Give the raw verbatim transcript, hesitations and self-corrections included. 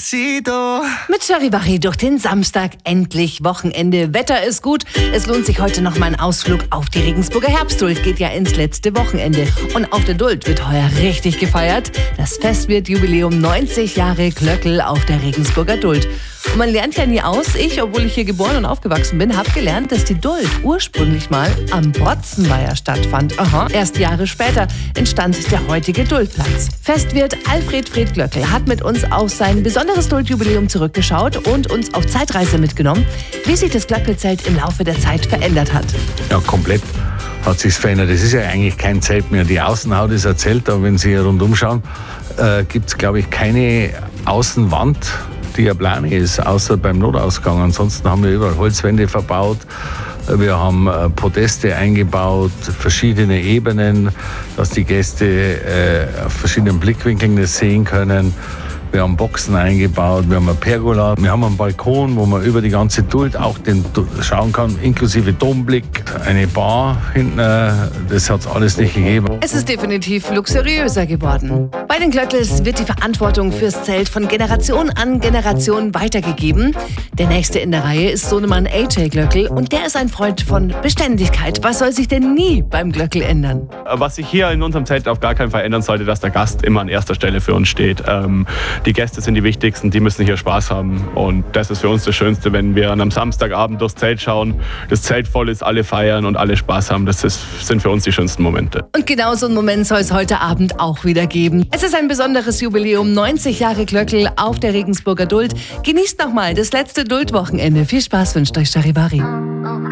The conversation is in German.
Despacito. Mit Charivari durch den Samstag, endlich Wochenende. Wetter ist gut, es lohnt sich heute noch mal ein Ausflug auf die Regensburger Herbstduld. Geht ja ins letzte Wochenende. Und auf der Duld wird heuer richtig gefeiert. Das Fest wird Jubiläum neunzig Jahre Glöckl auf der Regensburger Duld. Und man lernt ja nie aus. Ich, obwohl ich hier geboren und aufgewachsen bin, habe gelernt, dass die Duld ursprünglich mal am Botzenweiher stattfand. Aha. Erst Jahre später entstand der heutige Duldplatz. Festwirt Alfred Fred Glöckl hat mit uns auf sein besonderes Duldjubiläum zurückgeschaut und uns auf Zeitreise mitgenommen, wie sich das Glöckl-Zelt im Laufe der Zeit verändert hat. Ja, komplett hat sich's verändert. Das ist ja eigentlich kein Zelt mehr. Die Außenhaut ist ein Zelt, aber wenn Sie hier rundum schauen, äh, gibt es, glaube ich, keine Außenwand, die ja plan ist, außer beim Notausgang. Ansonsten haben wir überall Holzwände verbaut. Wir haben Podeste eingebaut, verschiedene Ebenen, dass die Gäste äh, auf verschiedenen Blickwinkeln das sehen können. Wir haben Boxen eingebaut, wir haben eine Pergola, wir haben einen Balkon, wo man über die ganze Duld auch den schauen kann, inklusive Domblick, eine Bar hinten, das hat es alles nicht gegeben. Es ist definitiv luxuriöser geworden. Bei den Glöckls wird die Verantwortung fürs Zelt von Generation an Generation weitergegeben. Der nächste in der Reihe ist Sohnemann A J Glöckl und der ist ein Freund von Beständigkeit. Was soll sich denn nie beim Glöckl ändern? Was sich hier in unserem Zelt auf gar keinen Fall ändern sollte, dass der Gast immer an erster Stelle für uns steht. Ähm, Die Gäste sind die wichtigsten, die müssen hier Spaß haben und das ist für uns das Schönste, wenn wir an einem Samstagabend durchs Zelt schauen, das Zelt voll ist, alle feiern und alle Spaß haben. Das ist, sind für uns die schönsten Momente. Und genau so einen Moment soll es heute Abend auch wieder geben. Es ist ein besonderes Jubiläum, neunzig Jahre Glöckl auf der Regensburger Duld. Genießt nochmal das letzte Duldwochenende. Viel Spaß wünscht euch Charivari.